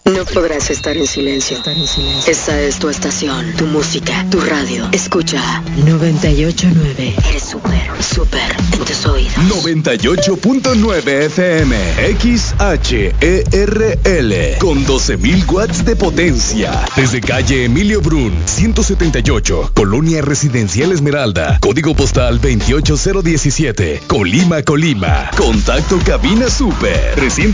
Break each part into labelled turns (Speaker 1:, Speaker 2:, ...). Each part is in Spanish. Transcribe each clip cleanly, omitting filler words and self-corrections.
Speaker 1: No podrás estar en silencio. Esta es tu estación, tu música, tu radio. Escucha 98.9. Eres súper en tus oídos.
Speaker 2: 98.9 FM XHERL con 12.000 watts de potencia. Desde calle Emilio Brun, 178, Colonia Residencial Esmeralda, código postal 28017, Colima. Contacto cabina super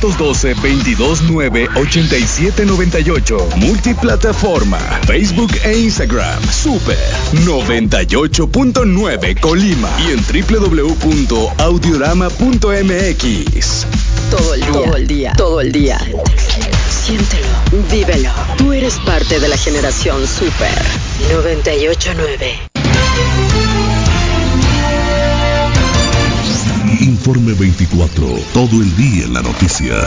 Speaker 2: 312-229-8798. Multiplataforma, Facebook e Instagram. Super 98.9 Colima y en www.audiorama.mx.
Speaker 1: Todo el día. Siéntelo, vívelo. Tú eres parte de la generación Super 98.9.
Speaker 2: Informe 24, todo el día en la noticia.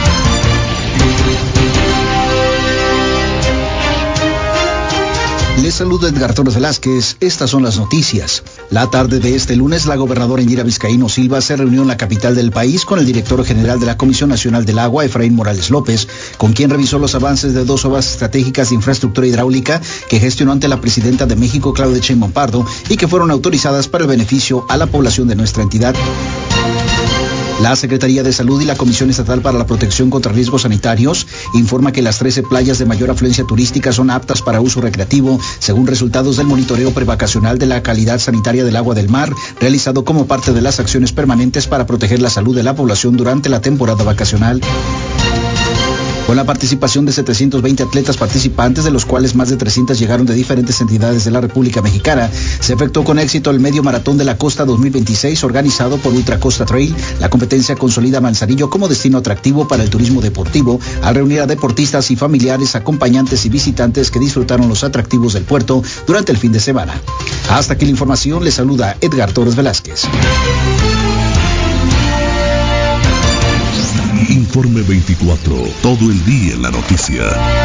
Speaker 3: Les saluda Edgar Torres Velázquez. Estas son las noticias. La tarde de este lunes, la gobernadora Indira Vizcaíno Silva se reunió en la capital del país con el director general de la Comisión Nacional del Agua, Efraín Morales López, con quien revisó los avances de 2 obras estratégicas de infraestructura hidráulica que gestionó ante la presidenta de México, Claudia Sheinbaum Pardo, y que fueron autorizadas para el beneficio a la población de nuestra entidad. La Secretaría de Salud y la Comisión Estatal para la Protección contra Riesgos Sanitarios informa que las 13 playas de mayor afluencia turística son aptas para uso recreativo, según resultados del monitoreo prevacacional de la calidad sanitaria del agua del mar, realizado como parte de las acciones permanentes para proteger la salud de la población durante la temporada vacacional. Con la participación de 720 atletas participantes, de los cuales más de 300 llegaron de diferentes entidades de la República Mexicana, se efectuó con éxito el Medio Maratón de la Costa 2026, organizado por Ultra Costa Trail. La competencia consolida Manzanillo como destino atractivo para el turismo deportivo, al reunir a deportistas y familiares, acompañantes y visitantes que disfrutaron los atractivos del puerto durante el fin de semana. Hasta aquí la información, les saluda Edgar Torres Velázquez.
Speaker 2: Informe 24, todo el día en la noticia.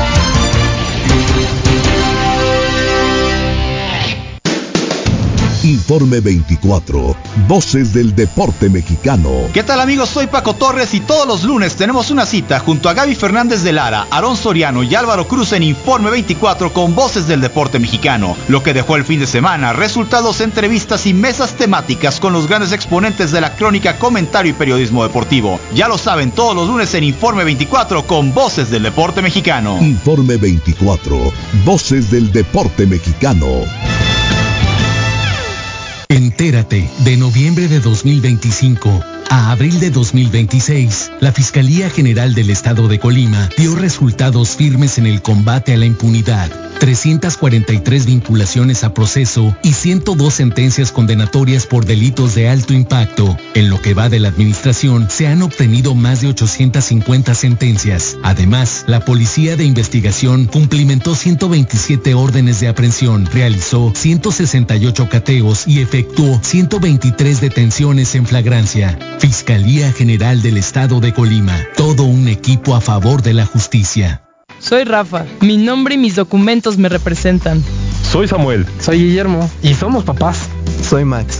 Speaker 2: Informe 24, Voces del Deporte Mexicano.
Speaker 4: ¿Qué tal, amigos? Soy Paco Torres y todos los lunes tenemos una cita junto a Gaby Fernández de Lara, Aarón Soriano y Álvaro Cruz en Informe 24 con Voces del Deporte Mexicano. Lo que dejó el fin de semana, resultados, entrevistas y mesas temáticas con los grandes exponentes de la crónica, comentario y periodismo deportivo. Ya lo saben, todos los lunes en Informe 24 con Voces del Deporte Mexicano.
Speaker 2: Informe 24, Voces del Deporte Mexicano.
Speaker 5: Entérate, de noviembre de 2025 a abril de 2026, la Fiscalía General del Estado de Colima dio resultados firmes en el combate a la impunidad. 343 vinculaciones a proceso y 102 sentencias condenatorias por delitos de alto impacto. En lo que va de la administración, se han obtenido más de 850 sentencias. Además, la Policía de Investigación cumplimentó 127 órdenes de aprehensión, realizó 168 cateos y efectuó 123 detenciones en flagrancia. Fiscalía General del Estado de Colima. Todo un equipo a favor de la justicia.
Speaker 6: Soy Rafa. Mi nombre y mis documentos me representan.
Speaker 7: Soy Samuel.
Speaker 8: Soy Guillermo.
Speaker 7: Y somos papás.
Speaker 8: Soy Max.